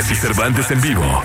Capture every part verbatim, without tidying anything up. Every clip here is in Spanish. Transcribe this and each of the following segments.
Jessy Cervantes en vivo.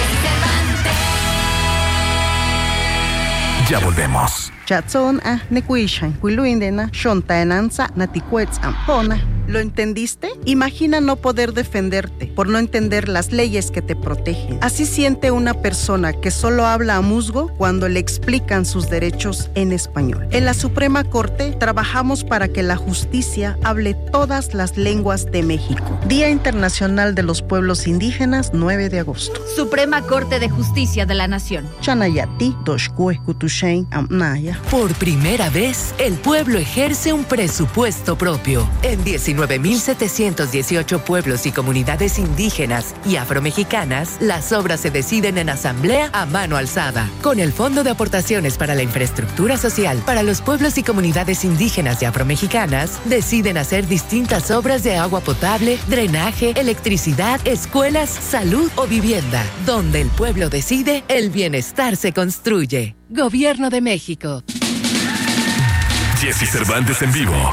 Ya volvemos. Chatson a nekuishan, kuiluindena, shontaenanza, naticuetz ampona. ¿Lo entendiste? Imagina no poder defenderte por no entender las leyes que te protegen. Así siente una persona que solo habla a musgo cuando le explican sus derechos en español. En la Suprema Corte trabajamos para que la justicia hable todas las lenguas de México. Día Internacional de los Pueblos Indígenas, nueve de agosto. Suprema Corte de Justicia de la Nación. Chanayati, Doshkue, Kutushain, Amnaya. Por primera vez, el pueblo ejerce un presupuesto propio. En diecinueve mil setecientos dieciocho pueblos y comunidades indígenas y afromexicanas, las obras se deciden en asamblea a mano alzada. Con el Fondo de Aportaciones para la Infraestructura Social para los pueblos y comunidades indígenas y afromexicanas, deciden hacer distintas obras de agua potable, drenaje, electricidad, escuelas, salud o vivienda. Donde el pueblo decide, el bienestar se construye. Gobierno de México. Jessy Cervantes en vivo.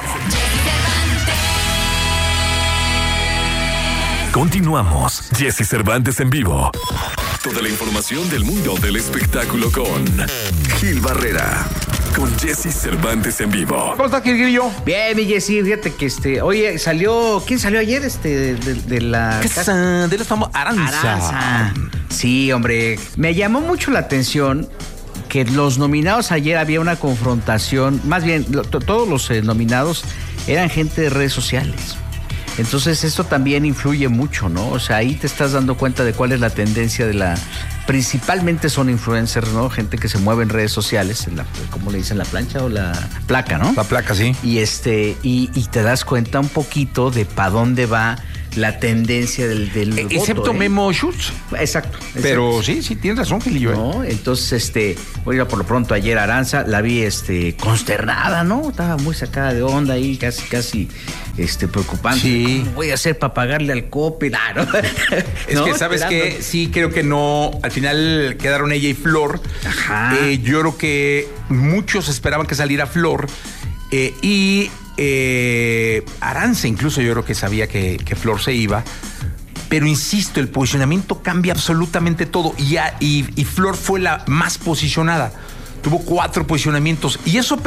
Continuamos. Jessy Cervantes en vivo. Toda la información del mundo del espectáculo con Gil Barrera. Con Jessy Cervantes en vivo. ¿Cómo estás, Gilgrillo? Bien, mi Jessy, fíjate que este, oye, salió, ¿quién salió ayer? Este, de, de la casa de los famosos Aranza. Aranza. Sí, hombre, me llamó mucho la atención que los nominados ayer había una confrontación, más bien, lo, to, todos los eh, nominados eran gente de redes sociales. Entonces esto también influye mucho, ¿no? O sea, ahí te estás dando cuenta de cuál es la tendencia de la... Principalmente son influencers, ¿no? Gente que se mueve en redes sociales, en la, ¿cómo le dicen? La plancha o la placa, ¿no? La placa, sí. Y este, y, y te das cuenta un poquito de para dónde va la tendencia del, del eh, voto, excepto ¿eh? Memo Schutz. Exacto, exacto. Pero sí, sí, tienes razón, Gilillo. No, entonces, este, oiga, por lo pronto ayer Aranza la vi, este, consternada, ¿no? Estaba muy sacada de onda ahí, casi, casi, este, preocupante. Sí. ¿Cómo voy a hacer para pagarle al Coppel? Ah, ¿no? Es ¿No? que, ¿sabes Esperando. qué? Sí, creo que no, al final quedaron ella y Flor. Ajá. Eh, yo creo que muchos esperaban que saliera Flor eh, y eh, Aranza incluso yo creo que sabía que, que Flor se iba. Pero insisto, el posicionamiento cambia absolutamente todo y, y, y Flor fue la más posicionada. Tuvo cuatro posicionamientos y eso